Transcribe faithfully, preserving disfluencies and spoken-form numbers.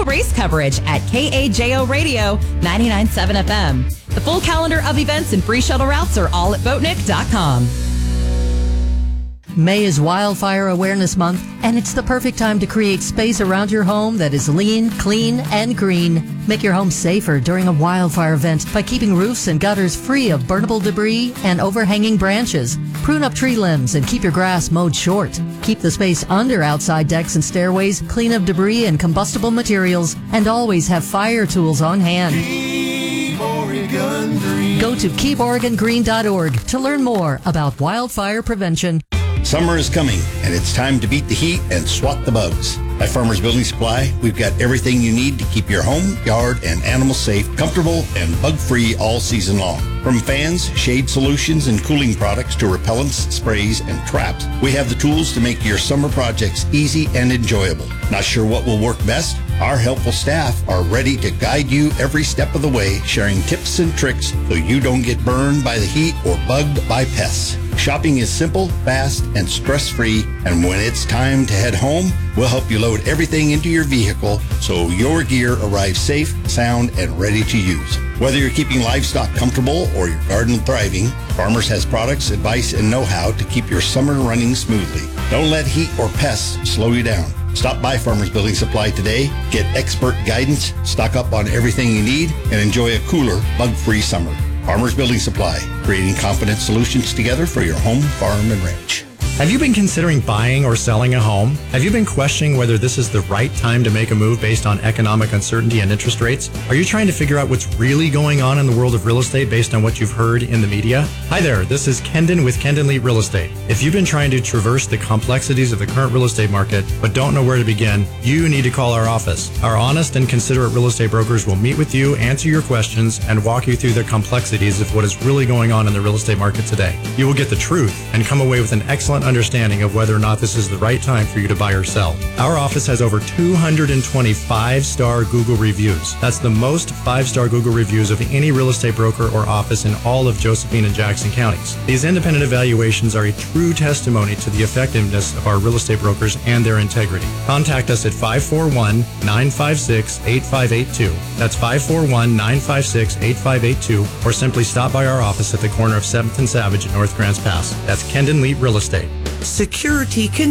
race coverage at K A J O Radio ninety-nine point seven F M. The full calendar of events and free shuttle routes are all at boatnik dot com. May is Wildfire Awareness Month, and it's the perfect time to create space around your home that is lean, clean, and green. Make your home safer during a wildfire event by keeping roofs and gutters free of burnable debris and overhanging branches. Prune up tree limbs and keep your grass mowed short. Keep the space under outside decks and stairways clean of debris and combustible materials, and always have fire tools on hand. Keep Oregon green. Go to keep oregon green dot org to learn more about wildfire prevention. Summer is coming, and it's time to beat the heat and swat the bugs. At Farmers Building Supply, we've got everything you need to keep your home, yard, and animals safe, comfortable, and bug-free all season long. From fans, shade solutions, and cooling products to repellents, sprays, and traps, we have the tools to make your summer projects easy and enjoyable. Not sure what will work best? Our helpful staff are ready to guide you every step of the way, sharing tips and tricks so you don't get burned by the heat or bugged by pests. Shopping is simple, fast, and stress-free, and when it's time to head home, we'll help you load everything into your vehicle so your gear arrives safe, sound, and ready to use. Whether you're keeping livestock comfortable or your garden thriving, Farmers has products, advice, and know-how to keep your summer running smoothly. Don't let heat or pests slow you down. Stop by Farmers Building Supply today, get expert guidance, stock up on everything you need, and enjoy a cooler, bug-free summer. Farmers Building Supply, creating confident solutions together for your home, farm, and ranch. Have you been considering buying or selling a home? Have you been questioning whether this is the right time to make a move based on economic uncertainty and interest rates? Are you trying to figure out what's really going on in the world of real estate based on what you've heard in the media? Hi there, this is Kendon with Kendon Leet Real Estate. If you've been trying to traverse the complexities of the current real estate market but don't know where to begin, you need to call our office. Our honest and considerate real estate brokers will meet with you, answer your questions, and walk you through the complexities of what is really going on in the real estate market today. You will get the truth and come away with an excellent understanding of whether or not this is the right time for you to buy or sell. Our office has over two hundred twenty five-star Google reviews. That's the most five-star Google reviews of any real estate broker or office in all of Josephine and Jackson counties. These independent evaluations are a true testimony to the effectiveness of our real estate brokers and their integrity. Contact us at five four one, nine five six, eight five eight two. That's five four one, nine five six, eight five eight two, or simply stop by our office at the corner of seventh and Savage at North Grants Pass. That's Kendon Leet Real Estate. Security can